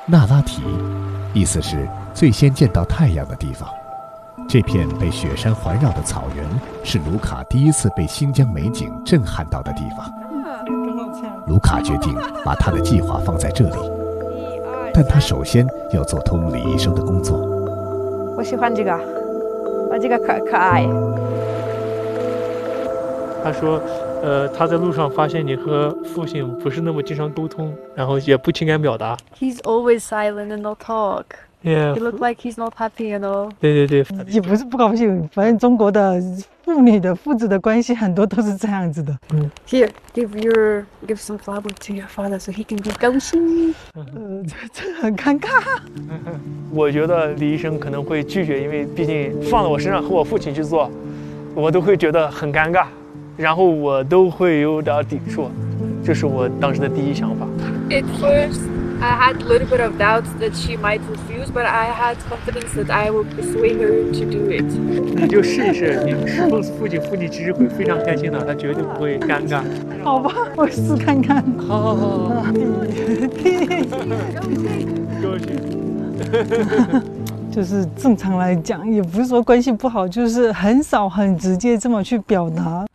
那拉提，意思是最先见到太阳的地方。这片被雪山环绕的草原，是卢卡第一次被新疆美景震撼到的地方。卢卡决定把他的计划放在这里，但他首先要做通李医生的工作。 我喜欢这个，这个可爱。 他说，他在路上发现你和父亲不是那么经常沟通，然后也不情感表达。 He's always silent and not talk. Yeah. He look like he's not happy, you know. 对， 也不是不高兴，反正中国的父子的关系很多都是这样子的。 Here, give some flower to your father so he can be 高兴。 这很尴尬。 我觉得李医生可能会拒绝，因为毕竟放在我身上和我父亲去做，我都会觉得很尴尬，然后我都会有点抵触，这是我当时的第一想法。 At first, I had a little bit of doubts that she might refuse, but I had confidence that I would persuade her to do it. 你就试一试，你告诉父亲，父亲其实会非常开心的，他绝对不会尴尬。 好吧，我试看看。 好。高兴。 就是正常来讲，也不是说关系不好，就是很少很直接这么去表达。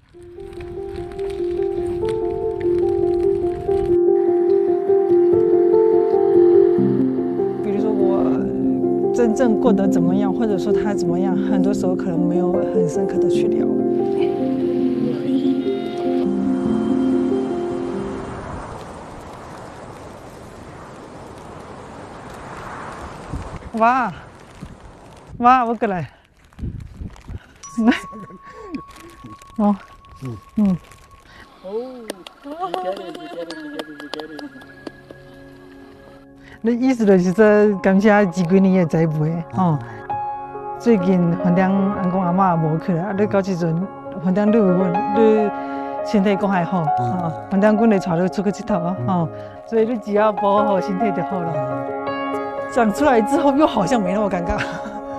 真正过得怎么样，或者说他怎么样，很多时候可能没有很深刻的去聊。哇，我过来。来。哦。你意思就是说，感谢几几年的栽培哦。最近反正阿公阿嬷也无去啦，你到时阵反正你身体讲还好哦，反正阮会带你出去佚佗哦，所以你只要保护好身体就好了。讲出来之后又好像没那么尴尬。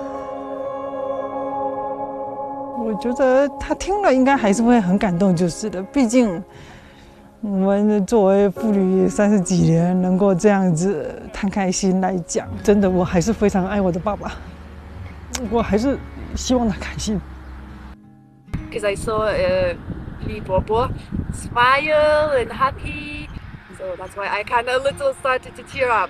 我觉得他听了应该还是会很感动，就是的，毕竟。我们作为父女30几年，能够这样子摊开心来讲，真的我还是非常爱我的爸爸，我还是希望他开心。 Because I saw Li Bobo smile and happy, so that's why I kind of little started to tear up.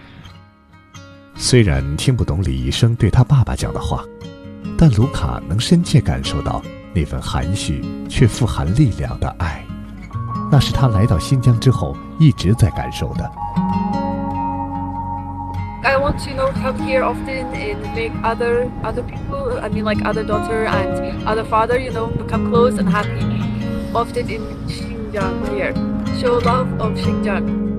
虽然听不懂李医生对他爸爸讲的话，但卢卡能深切感受到那份含蓄却富含力量的爱。那是他来到新疆之后一直在感受的。 I want to come here often and make other people, I mean like other daughter and other father, become close and happy. Often in Xinjiang here. Show love of Xinjiang.